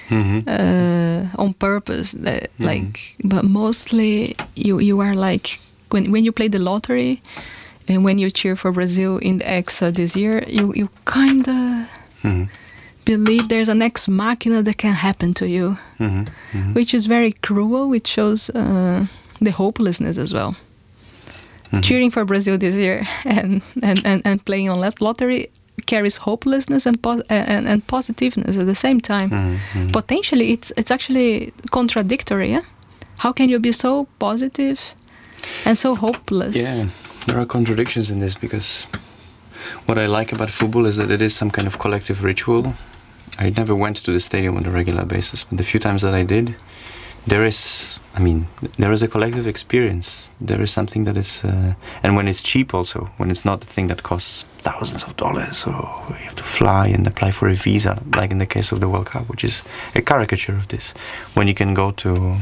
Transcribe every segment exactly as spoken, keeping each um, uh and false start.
mm-hmm. uh, on purpose. That, mm-hmm. Like, but mostly you you are like when when you play the lottery, and when you cheer for Brazil in the Hexa this year, you you kind of mm-hmm. believe there's an ex machina that can happen to you, mm-hmm. Mm-hmm. which is very cruel. Which shows uh, the hopelessness as well. Mm-hmm. Cheering for Brazil this year and, and, and, and playing on lottery carries hopelessness and, pos- and and positiveness at the same time. Mm-hmm. Potentially, it's it's actually contradictory. Yeah? How can you be so positive and so hopeless? Yeah, there are contradictions in this, because what I like about football is that it is some kind of collective ritual. I never went to the stadium on a regular basis, but the few times that I did, there is... I mean, there is a collective experience. There is something that is... Uh, and when it's cheap also, when it's not a thing that costs thousands of dollars, or you have to fly and apply for a visa, like in the case of the World Cup, which is a caricature of this. When you can go to...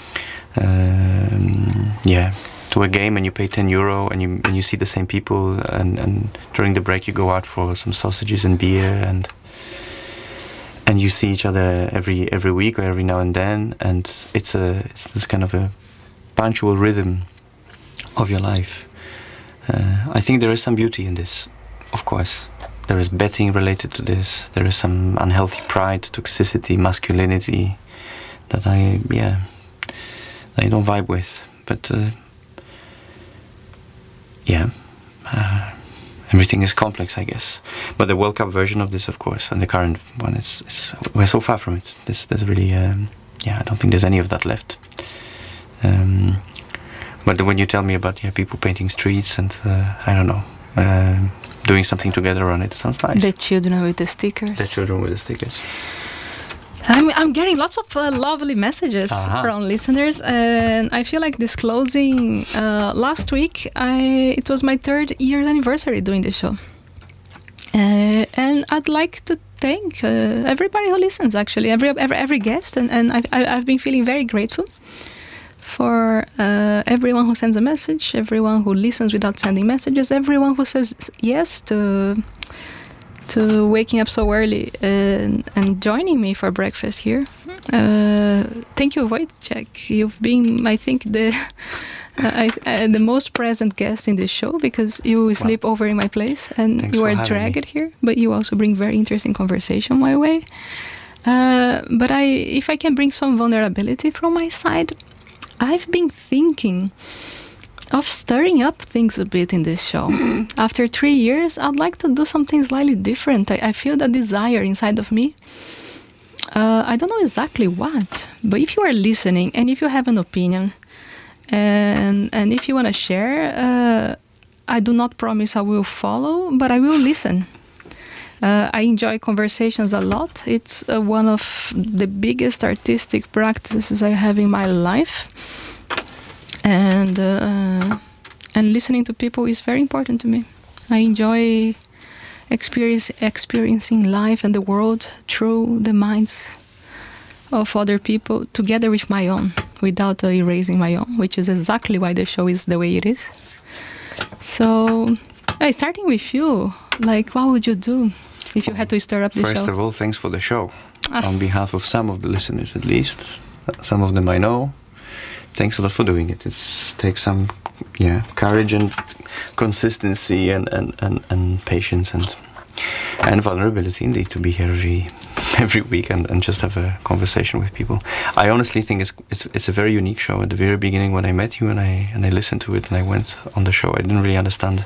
Um, yeah, to a game and you pay ten euro and you and you see the same people, and, and during the break you go out for some sausages and beer, and... and you see each other every every week or every now and then, and it's a it's this kind of a punctual rhythm of your life. Uh, I think there is some beauty in this, of course. There is betting related to this. There is some unhealthy pride, toxicity, masculinity that I yeah that I don't vibe with. But uh, yeah. Uh, Everything is complex, I guess. But the World Cup version of this, of course, and the current one, is, is we're so far from it. There's, there's really, um, yeah, I don't think there's any of that left. Um, but when you tell me about yeah, people painting streets and, uh, I don't know, uh, doing something together on it, it sounds nice. The children with the stickers. The children with the stickers. I'm, I'm getting lots of uh, lovely messages uh-huh. from listeners, and I feel like disclosing uh, last week I it was my third year anniversary doing the show, uh, and I'd like to thank uh, everybody who listens, actually every every, every guest, and, and I've, I've been feeling very grateful for uh, everyone who sends a message, everyone who listens without sending messages, everyone who says yes to to waking up so early and, and joining me for breakfast here. Uh, thank you, Wojciech. You've been, I think, the uh, I, uh, the most present guest in this show, because you wow. sleep over in my place and Thanks you are dragged here, but you also bring very interesting conversation my way. Uh, but I, if I can bring some vulnerability from my side, I've been thinking of stirring up things a bit in this show. After three years, I'd like to do something slightly different. I, I feel that desire inside of me. Uh, I don't know exactly what, but if you are listening and if you have an opinion and and if you want to share, uh, I do not promise I will follow, but I will listen. Uh, I enjoy conversations a lot. It's uh, one of the biggest artistic practices I have in my life. And uh, and listening to people is very important to me. I enjoy experience, experiencing life and the world through the minds of other people, together with my own, without uh, erasing my own, which is exactly why the show is the way it is. So, uh, starting with you, like, what would you do if you had to stir up the First show? First of all, thanks for the show. Ah. On behalf of some of the listeners, at least. Some of them I know. Thanks a lot for doing it. It takes some, yeah, courage and consistency and, and, and, and patience and and vulnerability indeed to be here every every week and, and just have a conversation with people. I honestly think it's it's it's a very unique show. At the very beginning, when I met you and I and I listened to it and I went on the show, I didn't really understand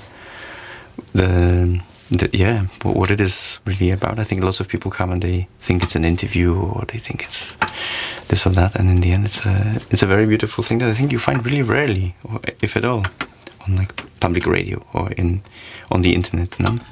the. The, yeah, what it is really about. I think lots of people come and they think it's an interview or they think it's this or that, and in the end, it's a it's a very beautiful thing that I think you find really rarely, or if at all, on like public radio or in on the internet. You know,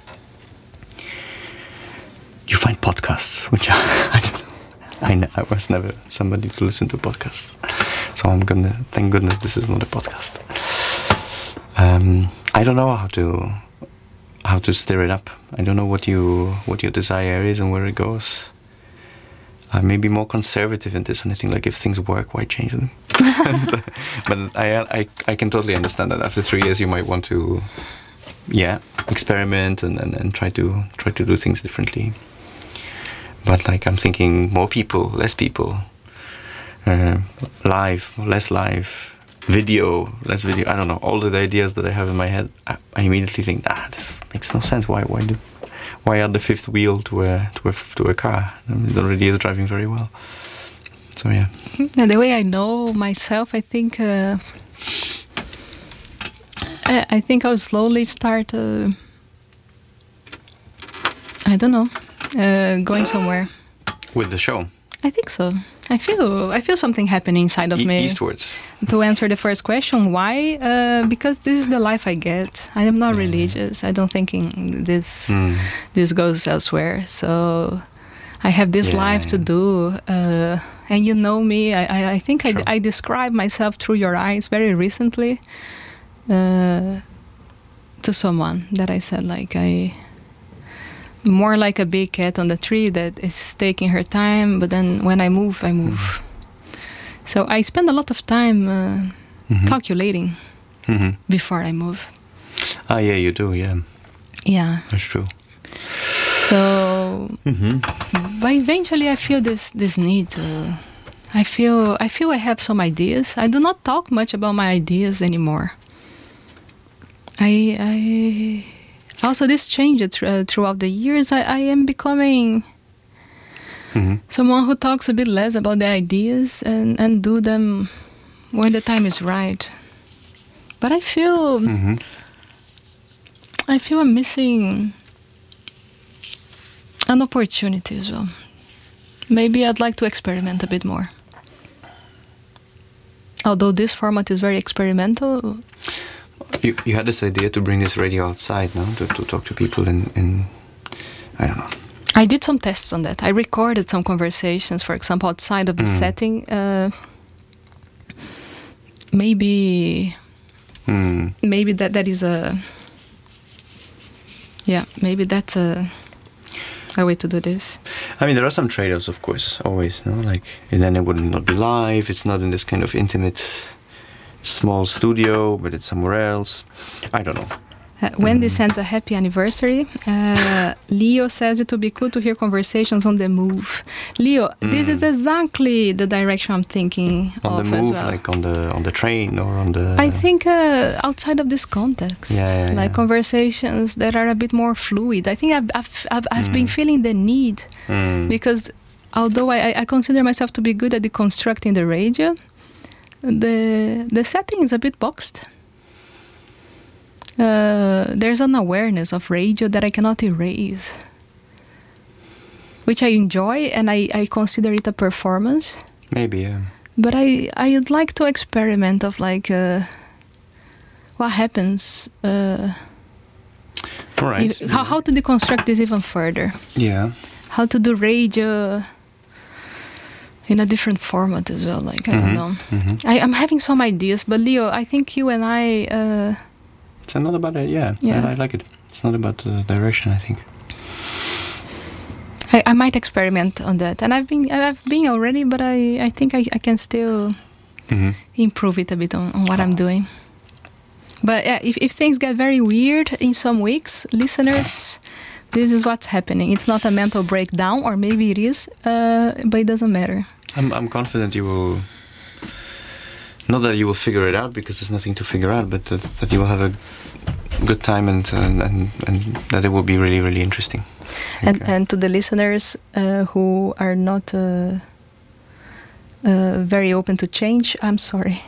you find podcasts, which I, I don't know. I, know, I was never somebody to listen to podcasts, so I'm gonna thank goodness this is not a podcast. Um, I don't know how to. how to stir it up. I don't know what you what your desire is and where it goes. I may be more conservative in this, and I think like if things work, why change them? and, uh, but I, I I can totally understand that after three years you might want to, yeah, experiment and, and, and try to try to do things differently. but like I'm thinking more people, less people, uh, live, less live, video, less video. I don't know. All the ideas that I have in my head, I, I immediately think, ah, this makes no sense. Why, why do, why add the fifth wheel to a to a to a car? I mean, it already is driving very well. So yeah. And the way I know myself, I think, uh, I, I think I'll slowly start. Uh, I don't know, uh, going somewhere. With the show. I think so. I feel I feel something happening inside of E- me. Eastwards. To answer the first question, why? Uh, because this is the life I get. I am not Yeah. religious. I don't think in this Mm. this goes elsewhere. So I have this Yeah, life to yeah. do. Uh, and you know me. I I, I think Sure. I, I describe myself through your eyes very recently uh, to someone that I said like I. More like a big cat on the tree that is taking her time, but then when I move, I move. Mm. So I spend a lot of time uh, Mhm. calculating Mhm. before I move. Ah, yeah, you do. Yeah, Yeah. that's true. So, Mm-hmm. but eventually, I feel this this need to. I feel I feel I have some ideas. I do not talk much about my ideas anymore. I I also this changed th- uh, throughout the years. I, I am becoming Mm-hmm. someone who talks a bit less about the ideas and, and do them when the time is right. But I feel Mm-hmm. I feel I'm missing an opportunity as well. Maybe I'd like to experiment a bit more. Although this format is very experimental. You you had this idea to bring this radio outside, no? To to talk to people in in I don't know. I did some tests on that. I recorded some conversations, for example, outside of the Mm. setting. Uh, maybe Mm. maybe that that is a yeah maybe that's a a way to do this. I mean, there are some trade-offs, of course, always, no? Like, and then it would not be live. It's not in this kind of intimate, small studio, but it's somewhere else. I don't know. Uh, Wendy Mm. sends a happy anniversary. Uh, Leo says it would be cool to hear conversations on the move. Leo, this Mm. is exactly the direction I'm thinking On of the as move, well. like on the on the train or on the. I think uh, outside of this context, Yeah, yeah, like yeah. conversations that are a bit more fluid. I think I've I've I've, I've been Mm. feeling the need Mm. because although I, I- I consider myself to be good at deconstructing the radio, the the setting is a bit boxed. Uh, there's an awareness of radio that I cannot erase, which I enjoy and I, I consider it a performance. Maybe, yeah. But I I would like to experiment of like uh, what happens. Uh, All right. if- how how to deconstruct this even further? Yeah. How to do radio in a different format as well? Like I don't Mhm, know. mhm. I, I'm having some ideas, but Leo, I think you and I. Uh, It's not about it. Yeah, Yeah. I, I like it. It's not about the direction, I think. I, I might experiment on that, and I've been I've been already, but I, I think I, I can still Mm-hmm. improve it a bit on, on what I'm doing. But yeah, if, if things get very weird in some weeks, listeners, this is what's happening. It's not a mental breakdown, or maybe it is, uh, but it doesn't matter. I'm I'm confident you will. Not that you will figure it out, because there's nothing to figure out, but that, that you will have a good time and and, and and that it will be really really interesting. And Okay. and to the listeners uh, who are not uh, uh, very open to change, I'm sorry.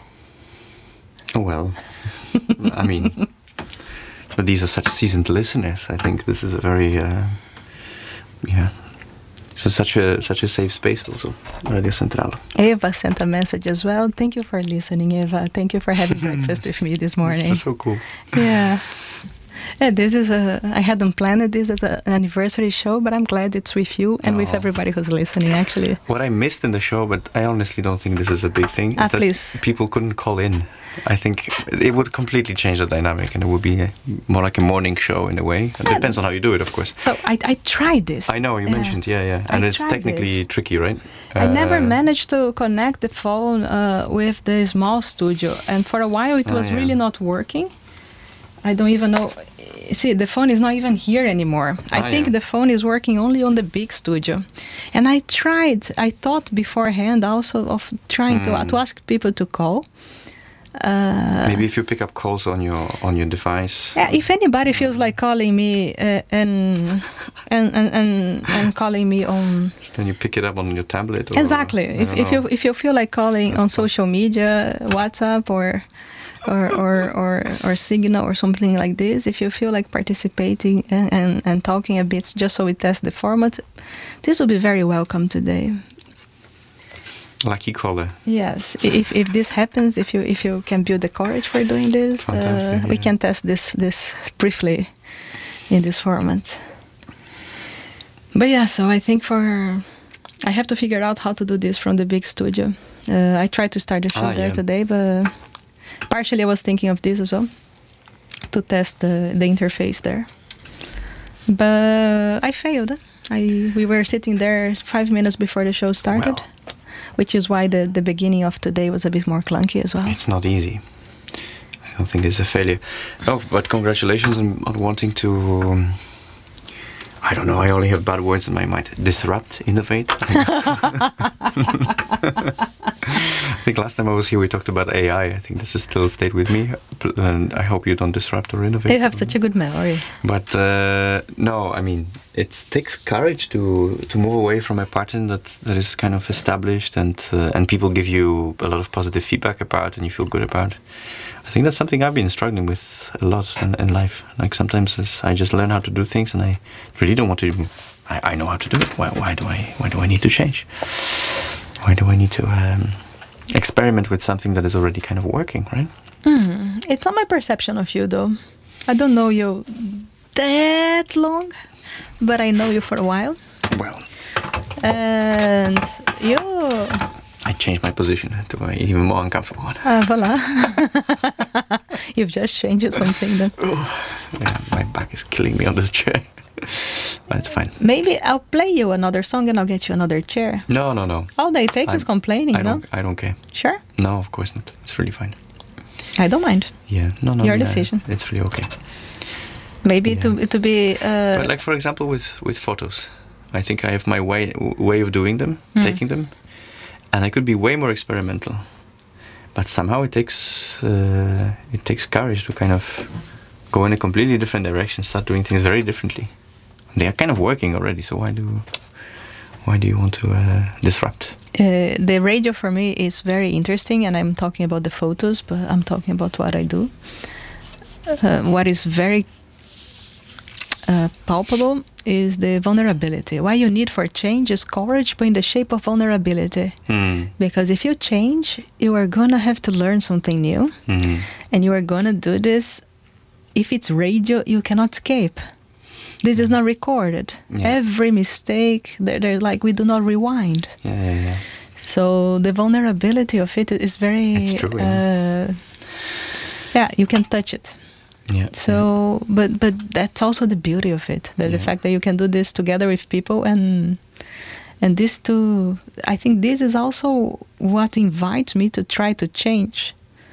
Oh well, I mean, but these are such seasoned listeners. I think this is a very, uh, yeah, it's such a such a safe space also. Radio Centrale. Eva sent a message as well. Thank you for listening, Eva. Thank you for having breakfast with me this morning. This is so cool. Yeah. Yeah, this is a. I hadn't planned this as a, an anniversary show, but I'm glad it's with you and with Oh. everybody who's listening. Actually, What I missed in the show, but I honestly don't think this is a big thing, is Ah, that please. people couldn't call in. I think it would completely change the dynamic, and it would be a, more like a morning show in a way. It depends on how you do it, of course. so I, I tried this. I know you Yeah. mentioned, yeah, yeah, and I it's tried technically this. tricky, right? I never Uh, managed to connect the phone uh, with the small studio, and for a while it Ah, was yeah. really not working. I don't even know. See, the phone is not even here anymore. I Ah, think yeah. the phone is working only on the big studio. And I tried, I thought beforehand also of trying to, to ask people to call. Uh, Maybe if you pick up calls on your on your device. yeah, if anybody feels like calling me uh, and, and and and and calling me on Then you pick it up on your tablet. Or, exactly, I if don't if know. you if you feel like calling That's on cool. social media, WhatsApp or or or or or Signal or something like this, if you feel like participating and and, and talking a bit, just so we test the format, this will be very welcome today. Lucky caller. Yes, if if this happens, if you if you can build the courage for doing this, Fantastic, uh, we yeah. can test this this briefly in this format. But yeah, so I think for I have to figure out how to do this from the big studio. Uh, I tried to start the show Ah, there yeah. today, but partially I was thinking of this as well to test the the interface there. But I failed. I we were sitting there five minutes before the show started. Well. Which is why the, the beginning of today was a bit more clunky as well. It's not easy. I don't think it's a failure. Oh, but congratulations on, on wanting to. Um, I don't know. I only have bad words in my mind. Disrupt, innovate. I think last time I was here, we talked about A I. I think this is still stayed with me, and I hope you don't disrupt or innovate. You have such a good memory. But uh, no, I mean, it takes courage to to move away from a pattern that, that is kind of established, and uh, and people give you a lot of positive feedback about, and you feel good about. I think that's something I've been struggling with a lot in, in life. Like sometimes as I just learn how to do things, and I really don't want to. I, I know how to do it. Why, why do I? Why do I need to change? Why do I need to um, experiment with something that is already kind of working, right? Mm, it's not my perception of you, though. I don't know you that long, but I know you for a while. Well, And you... I changed my position to an even more uncomfortable one. Uh, voila. You've just changed something then. Yeah, my back is killing me on this chair. But it's fine. Maybe I'll play you another song and I'll get you another chair. No, no, no. All they take is I'm- complaining, I you know? don't. I don't care. Sure? No, of course not. It's really fine. I don't mind. Yeah, no, no. Your yeah, decision. It's really okay. Maybe Yeah. to to be... Uh, But like for example, with with photos, I think I have my way way of doing them, Hmm. taking them, and I could be way more experimental. But somehow it takes uh, it takes courage to kind of go in a completely different direction, start doing things very differently. They are kind of working already, so why do why do you want to uh, disrupt? Uh, the radio for me is very interesting, and I'm talking about the photos, but I'm talking about what I do. Uh, what is very uh, palpable is the vulnerability. Why you need for change is courage, but in the shape of vulnerability. Hmm. Because if you change, you are gonna have to learn something new, Hmm. and you are gonna do this. If it's radio, you cannot escape. This is not recorded. Yeah. Every mistake, they're, they're like we do not rewind. Yeah, yeah, yeah. So the vulnerability of it is very, It's true, uh, yeah. yeah, you can touch it. Yeah. So, but but that's also the beauty of it, the, the Yeah. fact that you can do this together with people, and and this too. I think this is also what invites me to try to change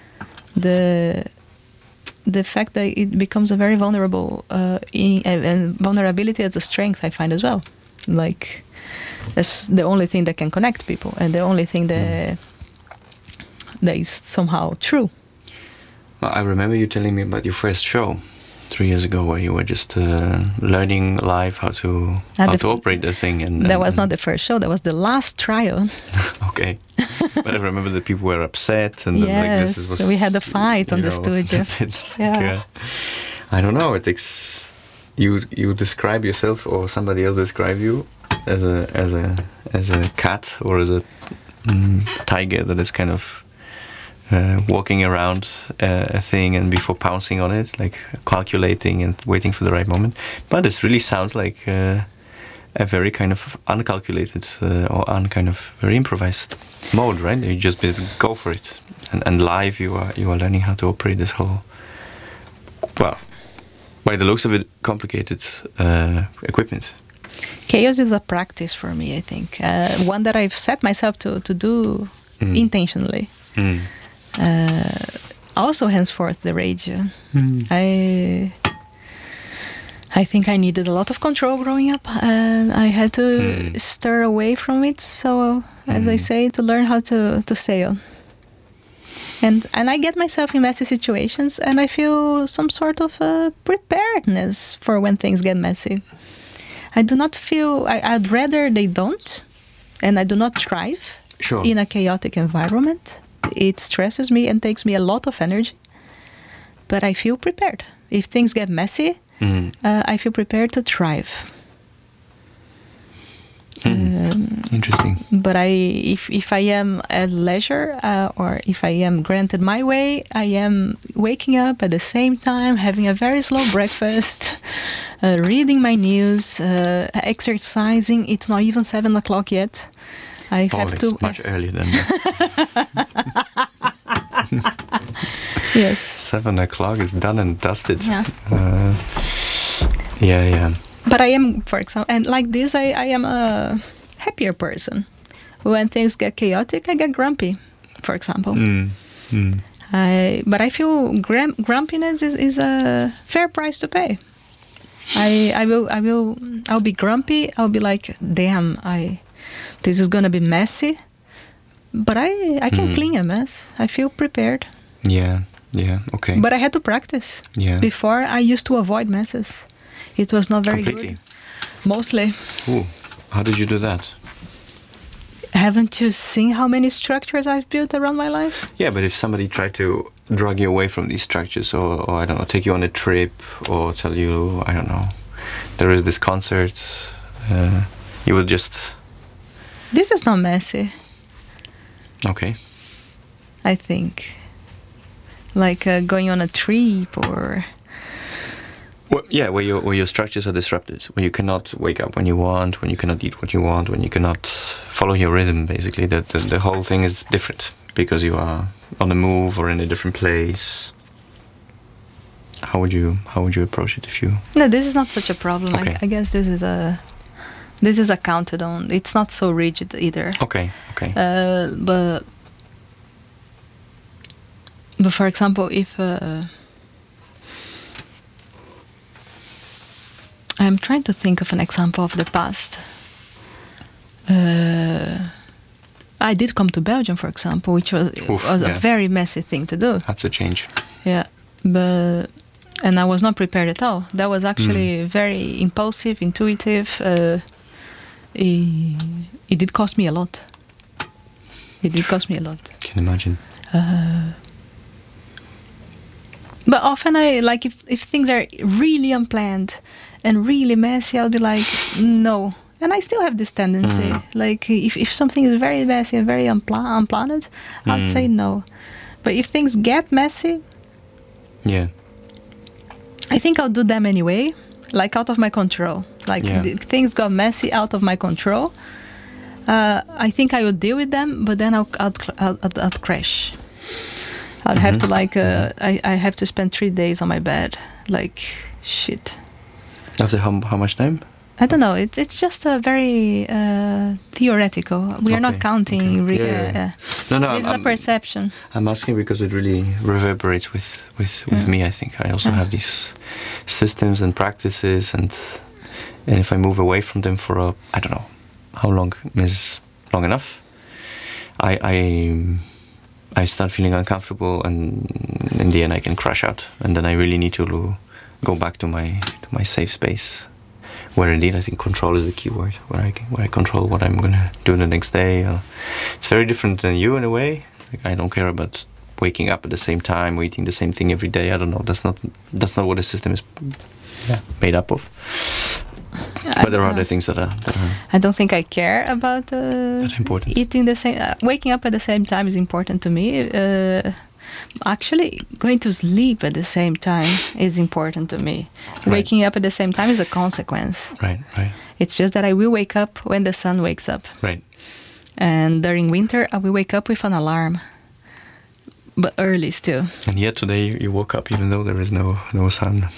the the fact that it becomes a very vulnerable uh, in, uh, and vulnerability as a strength. I find as well, like that's the only thing that can connect people, and the only thing that that is somehow true. Well, I remember you telling me about your first show three years ago, where you were just uh, learning live how to Ah, how the to f- operate the thing. And That and- was and- not the first show. That was the last trial. Okay. But I remember that people were upset, and then, like this Yes, was. we had a fight on you the know, studio. That's it. Yeah. Like, uh, I don't know. It takes you. You describe yourself, or somebody else describe you as a as a as a cat or as a mm, tiger that is kind of uh, walking around uh, a thing, and before pouncing on it, like calculating and waiting for the right moment. But this really sounds like. Uh, a very kind of uncalculated uh, or unkind of very improvised mode, right? You just basically go for it, and, and live you are you are learning how to operate this whole, well, by the looks of it, complicated uh, equipment. Chaos is a practice for me, I think. Uh, one that I've set myself to, to do Mm. intentionally. Mm. Uh, also henceforth the radio. Mm. I I think I needed a lot of control growing up, and I had to Mm. stir away from it. So, as I Mm. say, to learn how to, to sail. And and I get myself in messy situations, and I feel some sort of uh, preparedness for when things get messy. I do not feel, I, I'd rather they don't, and I do not thrive Sure. in a chaotic environment. It stresses me and takes me a lot of energy, but I feel prepared. If things get messy, Mm. uh, I feel prepared to thrive. Mm. Um, Interesting. but I, if if I am at leisure, uh, or if I am granted my way, I am waking up at the same time, having a very slow breakfast, uh, reading my news, uh, exercising. It's not even seven o'clock yet. I Oh, have it's to. much earlier than that. Yes. Seven o'clock is done and dusted. Yeah. Uh, yeah, yeah. But I am, for example, and like this, I, I am a happier person. When things get chaotic, I get grumpy, for example. Mm. Mm. I, but I feel gram- grumpiness is, is a fair price to pay. I I will I will I'll be grumpy. I'll be like, damn, I this is gonna be messy, but I I can Mm. clean a mess. I feel prepared. Yeah, yeah, okay. But I had to practice. yeah. Before, I used to avoid messes. It was not very Completely. good. Mostly. Ooh, how did you do that? Haven't you seen how many structures I've built around my life? Yeah, but if somebody tried to drag you away from these structures, or, or I don't know, take you on a trip, or tell you, I don't know, there is this concert, uh, you would just, This is not messy, okay. I think. Like uh, going on a trip or... Well, yeah, where your where your structures are disrupted, where you cannot wake up when you want, when you cannot eat what you want, when you cannot follow your rhythm. Basically, that the, the whole thing is different because you are on the move or in a different place. How would you how would you approach it if you? No, this is not such a problem. Okay. I, I guess this is a... This is accounted on. It's not so rigid either. Okay, okay. Uh, but... But for example, if... Uh, I'm trying to think of an example of the past. Uh, I did come to Belgium, for example, which was Oof, was yeah. a very messy thing to do. That's a change. Yeah, but and I was not prepared at all. That was actually very impulsive, intuitive. Uh, it, it did cost me a lot. It did cost me a lot. Can imagine. Uh, but often I like if if things are really unplanned and really messy, I'll be like, no. And I still have this tendency. Mm. Like if, if something is very messy and very unpla- unplanned, I'd Mm. say no. But if things get messy, Yeah. I think I'll do them anyway, like out of my control. Like Yeah. th- things got messy out of my control. Uh, I think I would deal with them, but then I'll I'd, cl- I'd, I'd, I'd crash. I'd have to like uh, I I have to spend three days on my bed. Like shit. After how how much time? I don't know. It's it's just a very uh, theoretical. We are not Okay, counting. okay. Re- Yeah, yeah. uh, No, no. uh, I'm, it's a I'm, perception. I'm asking because it really reverberates with with with Yeah. me. I think I also Yeah. have these systems and practices, and and if I move away from them for a I don't know how long is long enough, I I I start feeling uncomfortable, and in the end I can crash out, and then I really need to go back to my to my safe space, where indeed I think control is the key word, where I can, where I control what I'm gonna do the next day. Uh, it's very different than you in a way. Like, I don't care about waking up at the same time, eating the same thing every day. I don't know. That's not that's not what the system is yeah. made up of. But there are other things that are that are I don't think I care about uh, that are important. eating the same. Uh, waking up at the same time is important to me. Uh, actually, going to sleep at the same time is important to me. Right. Waking up at the same time is a consequence. Right, right, It's just that I will wake up when the sun wakes up. right. And during winter, I will wake up with an alarm, but early still. And yet today you woke up even though there is no no sun.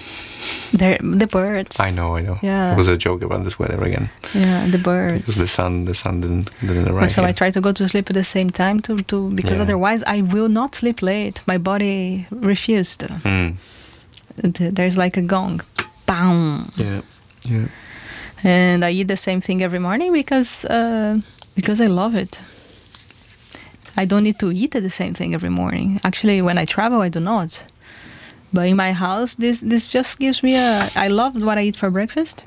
They're, the birds. I know, I know. Yeah. It was a joke about this weather again. Yeah, the birds. Because the sun, the sun didn't, didn't arrive. So here. I try to go to sleep at the same time to, to because Yeah. otherwise I will not sleep late. My body refused. Mm. There's like a gong. Bam. Yeah. Yeah. And I eat the same thing every morning because uh, because I love it. I don't need to eat the same thing every morning. Actually, when I travel, I do not. But in my house, this this just gives me a... I love what I eat for breakfast.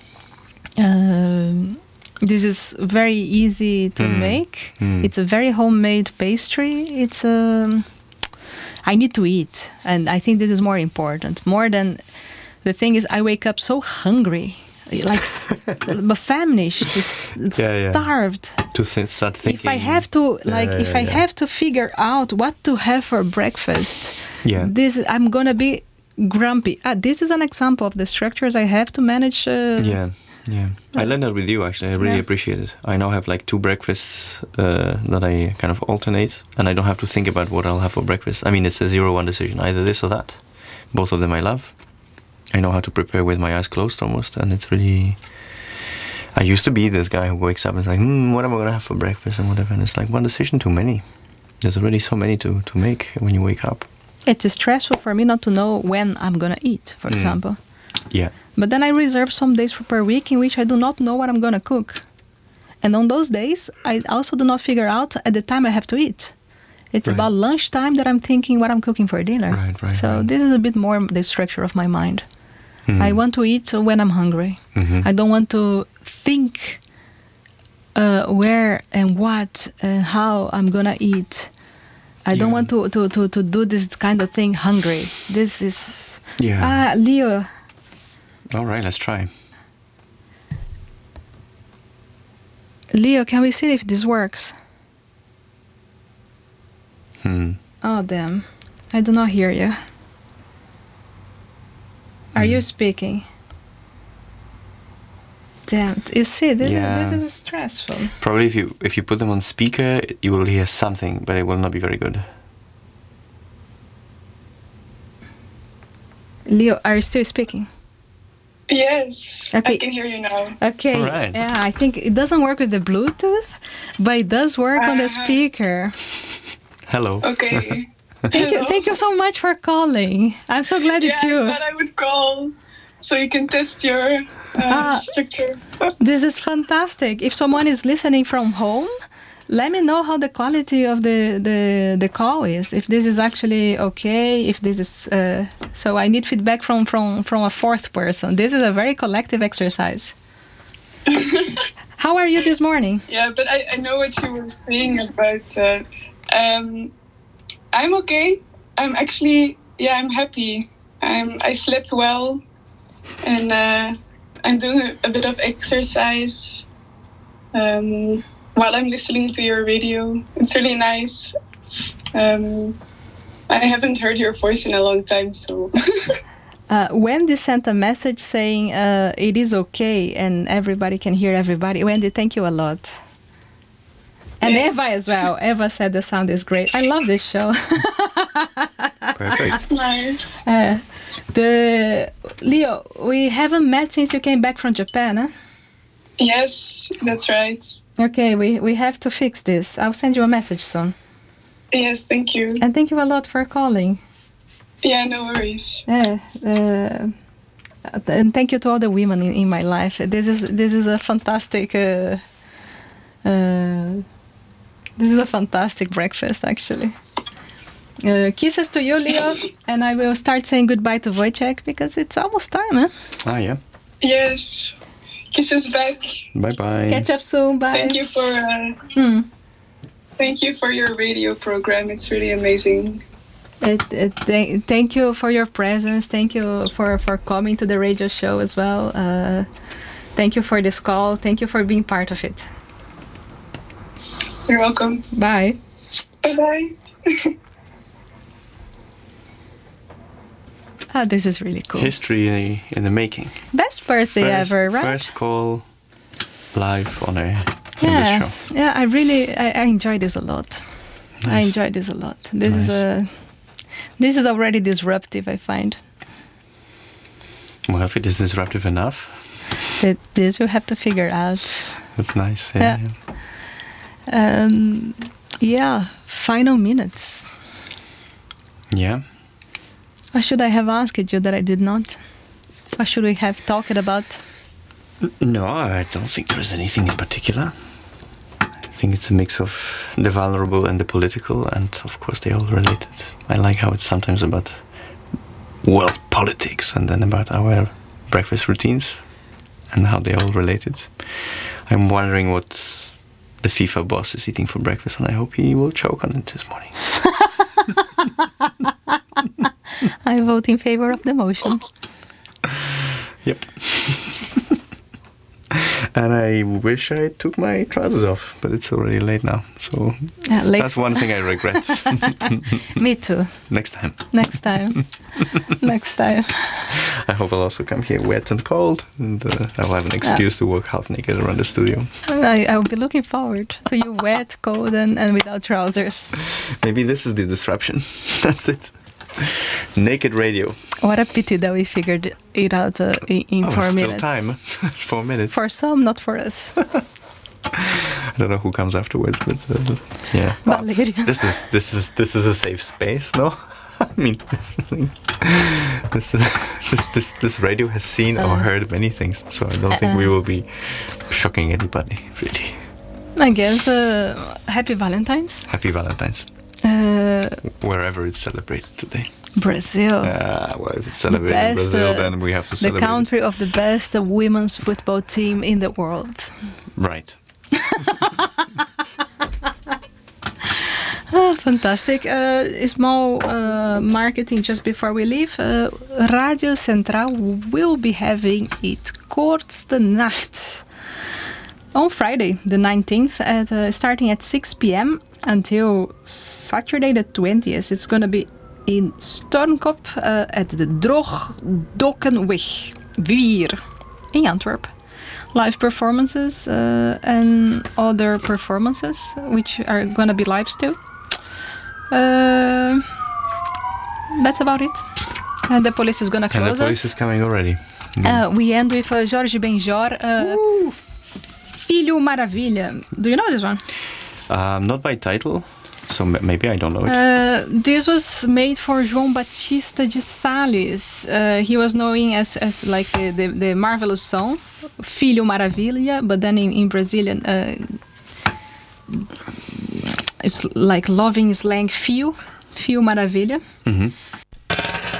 Um, this is very easy to Mm. make. Mm. It's a very homemade pastry. It's um, I need to eat, and I think this is more important. More than the thing is, I wake up so hungry, like s- famished, just Yeah, yeah. starved. To th- start thinking. If I have to, Yeah, like, yeah, if I yeah. have to figure out what to have for breakfast, Yeah. this I'm gonna be grumpy. Ah, this is an example of the structures I have to manage. Uh, Yeah, yeah. I learned that with you, actually. I really Yeah. appreciate it. I now have like two breakfasts uh, that I kind of alternate, and I don't have to think about what I'll have for breakfast. I mean, it's a zero-one decision, either this or that. Both of them I love. I know how to prepare with my eyes closed almost, and it's really... I used to be this guy who wakes up and is like, hmm, what am I going to have for breakfast and whatever, and it's like, one decision too many. There's already so many to, to make when you wake up. It's stressful for me not to know when I'm gonna eat, for Mm. example. Yeah. But then I reserve some days for per week in which I do not know what I'm gonna cook. And on those days, I also do not figure out at the time I have to eat. It's Right. about lunchtime that I'm thinking what I'm cooking for dinner. Right, right, So right. this is a bit more the structure of my mind. Mhm. I want to eat when I'm hungry. Mhm. I don't want to think uh, where and what and how I'm gonna eat. I Yeah. don't want to, to, to, to do this kind of thing hungry. This is... Yeah. Ah, Leo. All right, let's try. Leo, can we see if this works? Hmm. Oh, damn. I do not hear you. Are you speaking? Damn. You see, this, Yeah. is, this is stressful. Probably if you if you put them on speaker, you will hear something, but it will not be very good. Leo, are you still speaking? Yes, Okay. I can hear you now. Okay. All right. Yeah, I think it doesn't work with the Bluetooth, but it does work on the Uh-huh. speaker. Hello. Okay. Thank you, thank you so much for calling. I'm so glad Yeah, it's I you. thought I would call so you can test your uh, Ah. structure. This is fantastic. If someone is listening from home, let me know how the quality of the, the, the call is. If this is actually okay, if this is... Uh, so I need feedback from, from, from a fourth person. This is a very collective exercise. How are you this morning? Yeah, but I, I know what you were saying about. Uh, um, I'm okay. I'm actually yeah. I'm happy. I'm I slept well, and uh, I'm doing a, a bit of exercise um, while I'm listening to your radio. It's really nice. Um, I haven't heard your voice in a long time, so. Uh, Wendy sent a message saying uh, it is okay and everybody can hear everybody. Wendy, thank you a lot. And Yeah. Eva as well. Eva said the sound is great. I love this show. Perfect. Nice. Uh, the Leo, we haven't met since you came back from Japan, huh? Yes, that's right. Okay, we, we have to fix this. I'll send you a message soon. Yes, thank you. And thank you a lot for calling. Yeah, no worries. Yeah, uh, and thank you to all the women in, in my life. This is this is a fantastic. Uh, uh, this is a fantastic breakfast, actually. Uh, kisses to you, Leo, and I will start saying goodbye to Wojciech because it's almost time, huh? Ah, yeah. Yes. Kisses back. Bye bye. Catch up soon. Bye. Thank you for uh, Hmm. thank you for your radio program. It's really amazing. It, it, th- thank you for your presence. Thank you for, for coming to the radio show as well. Uh, thank you for this call. Thank you for being part of it. You're welcome. Bye. Bye bye. Ah, this is really cool. History in the, in the making. Best birthday First, ever, right? First call live on a in yeah, this show. yeah. I really, I, I enjoy this a lot. I Nice. enjoy this a lot. This is Nice. a, this is already disruptive. I find. Well, if it is disruptive enough, That this we have to figure out. that's nice. Yeah. Yeah. Yeah. Um, yeah, final minutes. Yeah. What should I have asked you that I did not? What should we have talked about? No, I don't think there is anything in particular. I think it's a mix of the vulnerable and the political, and of course they're all related. I like how it's sometimes about world politics and then about our breakfast routines and how they're all related. I'm wondering what the FIFA boss is eating for breakfast, and I hope he will choke on it this morning. I vote in favor of the motion. Yep. And I wish I took my trousers off, but it's already late now. So Yeah, late. that's one thing I regret. Me too. Next time. Next time. Next time. I hope I'll also come here wet and cold, and uh, I'll have an excuse to walk half naked around the studio. I, I will be looking forward to you wet, cold, and, and without trousers. Maybe this is the disruption. That's it. Naked radio. What a pity that we figured it out uh, in, in Oh, four still minutes. time. Four minutes. For some, not for us. I don't know who comes afterwards, but uh, yeah. Valeria. This is this is this is a safe space, no? I mean, this this, this this this radio has seen or Uh, heard many things, so I don't think we will be shocking anybody. Really. I guess uh, happy Valentine's. Happy Valentine's, Uh, wherever it's celebrated today. Brazil. Uh, well, if it's celebrated in Best, Brazil, uh, then we have to the celebrate. country of the best uh, women's football team in the world. Right. Ah, fantastic. Uh, a small uh, marketing just before we leave. Uh, Radio Central will be having its Kortste Nacht on Friday, the nineteenth, at uh, starting at six p.m. until Saturday, the twentieth. It's going to be in Stornkop uh, at the Droogdokkenweg vier in Antwerp. Live performances uh, and other performances, which are going to be lives too. Uh, that's about it. And the police is going to And close the police us. is coming already. Uh, we end with uh, Jorge Benjor, uh, Filho Maravilha. Do you know this one? Um, not by title, so m- maybe I don't know it. Uh, this was made for João Batista de Sales. Uh, he was known as, as like the, the, the marvelous song, Filho Maravilha, but then in, in Brazilian, uh, it's like loving slang, Fio, Fio Maravilha. Mm-hmm.